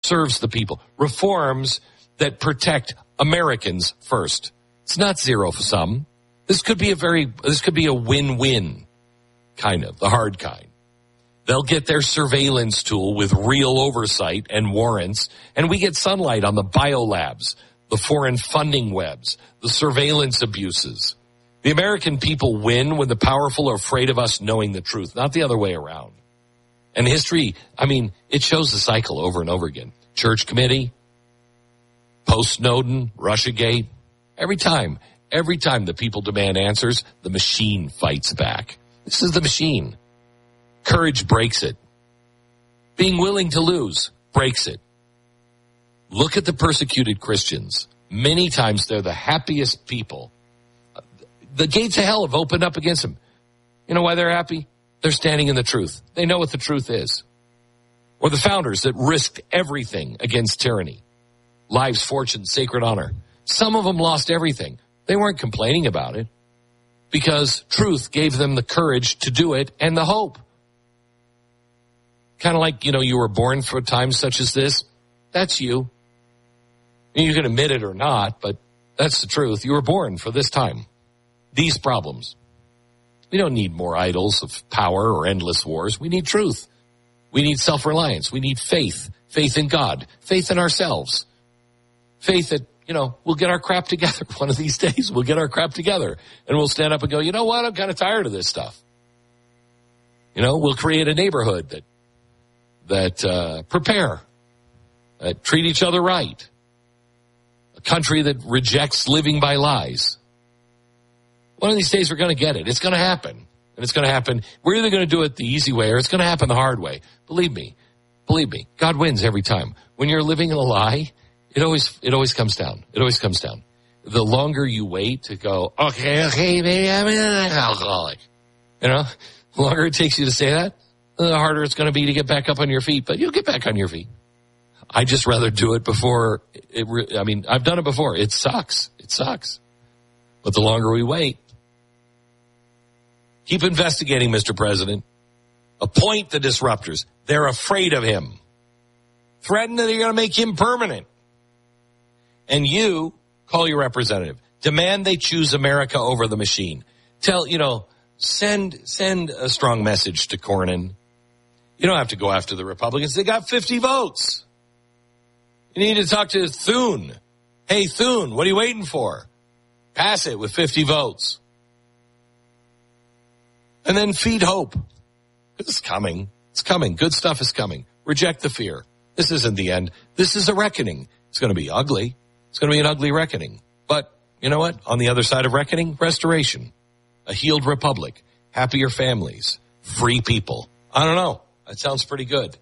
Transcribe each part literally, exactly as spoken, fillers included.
serves the people. Reforms that protect Americans first. It's not zero for some. This could be a very, this could be a win-win, kind of, the hard kind. They'll get their surveillance tool with real oversight and warrants, and we get sunlight on the biolabs, the foreign funding webs, the surveillance abuses. The American people win when the powerful are afraid of us knowing the truth, not the other way around. And history, I mean, it shows the cycle over and over again. Church Committee, post-Snowden, Russiagate. Every time, every time the people demand answers, the machine fights back. This is the machine. Courage breaks it. Being willing to lose breaks it. Look at the persecuted Christians. Many times they're the happiest people. The gates of hell have opened up against them. You know why they're happy? They're standing in the truth. They know what the truth is. Or the founders that risked everything against tyranny. Lives, fortune, sacred honor. Some of them lost everything. They weren't complaining about it because truth gave them the courage to do it and the hope. Kind of like, you know, you were born for times such as this. That's you. You can admit it or not, but that's the truth. You were born for this time. These problems. We don't need more idols of power or endless wars. We need truth. We need self-reliance. We need faith. Faith in God. Faith in ourselves. Faith that, you know, we'll get our crap together one of these days. We'll get our crap together. And we'll stand up and go, you know what? I'm kind of tired of this stuff. You know, we'll create a neighborhood that that uh, prepare, uh, treat each other right. A country that rejects living by lies. One of these days we're going to get it. It's going to happen. And it's going to happen. We're either going to do it the easy way or it's going to happen the hard way. Believe me. Believe me. God wins every time. When you're living in a lie, it always, it always comes down. It always comes down. The longer you wait to go, okay, okay, maybe I'm an alcoholic. You know, the longer it takes you to say that, the harder it's going to be to get back up on your feet. But you'll get back on your feet. I just rather do it before it, I mean, I've done it before. It sucks. It sucks. But the longer we wait, keep investigating, Mister President. Appoint the disruptors. They're afraid of him. Threaten that you're going to make him permanent. And you call your representative. Demand they choose America over the machine. Tell, you know, send send a strong message to Cornyn. You don't have to go after the Republicans. They got fifty votes. You need to talk to Thune. Hey, Thune, what are you waiting for? Pass it with fifty votes. And then feed hope. It's coming. It's coming. Good stuff is coming. Reject the fear. This isn't the end. This is a reckoning. It's going to be ugly. It's going to be an ugly reckoning. But you know what? On the other side of reckoning, restoration. A healed republic. Happier families. Free people. I don't know. That sounds pretty good.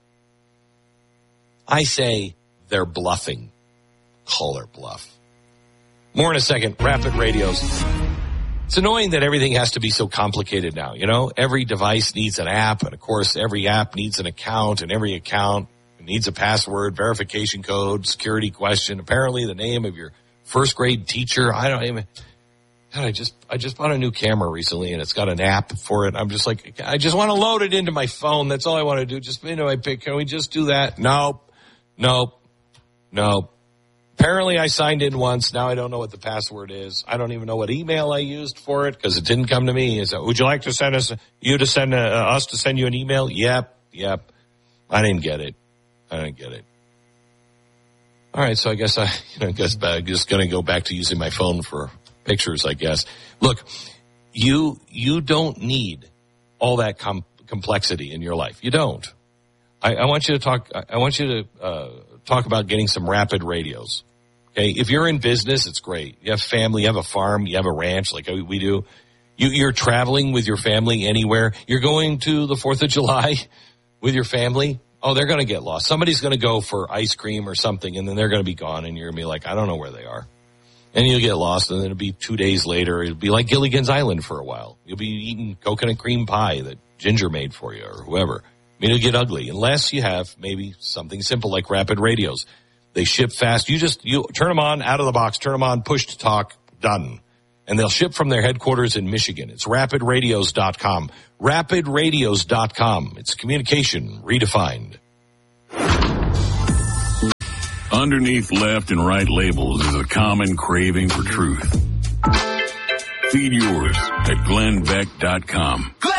I say they're bluffing. Call their bluff. More in a second. Rapid Radios. It's annoying that everything has to be so complicated now. You know, every device needs an app, and of course, every app needs an account, and every account needs a password, verification code, security question. Apparently, the name of your first grade teacher. I don't even. God, I just I just bought a new camera recently, and it's got an app for it. I'm just like, I just want to load it into my phone. That's all I want to do. Just you know, I pick. Can we just do that? Nope, nope, nope. Apparently, I signed in once. Now I don't know what the password is. I don't even know what email I used for it because it didn't come to me. Is would you like to send us you to send uh, us to send you an email? Yep, yep. I didn't get it. I didn't get it. All right, so I guess I, you know, I guess I'm just going to go back to using my phone for pictures. I guess. Look, you you don't need all that com- complexity in your life. You don't. I, I want you to talk. I want you to. Uh, Talk about getting some Rapid Radios. Okay, if you're in business, it's great. You have family, you have a farm, you have a ranch like we do. You, you're traveling with your family anywhere. You're going to the fourth of July with your family. Oh, they're going to get lost. Somebody's going to go for ice cream or something, and then they're going to be gone, and you're going to be like, I don't know where they are. And you'll get lost, and then it'll be two days later. It'll be like Gilligan's Island for a while. You'll be eating coconut cream pie that Ginger made for you or whoever. I mean, it'll get ugly unless you have maybe something simple like Rapid Radios. They ship fast. You just, you turn them on out of the box, turn them on, push to talk, done. And they'll ship from their headquarters in Michigan. It's rapid radios dot com. rapid radios dot com. It's communication redefined. Underneath left and right labels is a common craving for truth. Feed yours at glenn beck dot com.